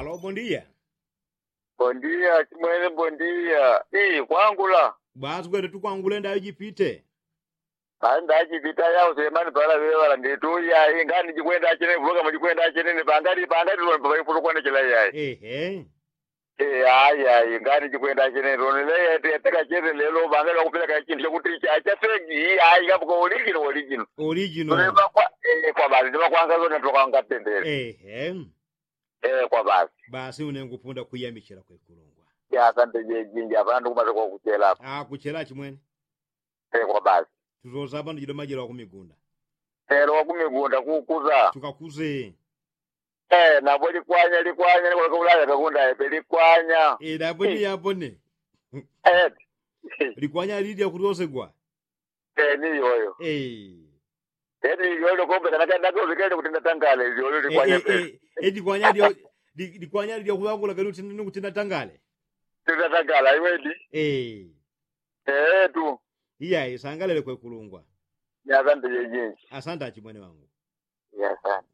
Alô, bom dia. Bom dia, chimwene bom dia. Kwangula. Basi kwete tukwangule ndayo jipite. Bandaji bitaya usemani bala wewa ndituya ingani jikwenda chene vuga mujikwenda chene ne bangari lo mpaka kwenda chela yayi. Aya ingani jikwenda chene ronele yeteka chene lelo bangari bakupeleka chintu chokuti cha fegi ayi kabuko original. Tuleba kwa bali ndiba kwanga zona tukanga tendele. Kwa basi. Basi unengupunda kuyamikira kwekulungwa. Ya kante jinja abantu kumaze kwa kuchela. Kuchela chimwene. Kwa basi. Tuzozaba ndijiro majira kumigunda. Kumigunda kukuza. Tukakuze. Nabo likwanya kwa kulaya kakunda likwanya. Naboni yabone. Likwanya lidia kuriosegwa. Ni yoyo. Yoyo kombe kanaka zikende kutinda tangale yoyo likwanya. Likwanya lidia kulangula karuti nini kutinda tangale. Tinda tangala iwedi. Tu. Iya isangalele kwekulungwa. Asante yejinji. Asante achimwene wangu. Asante.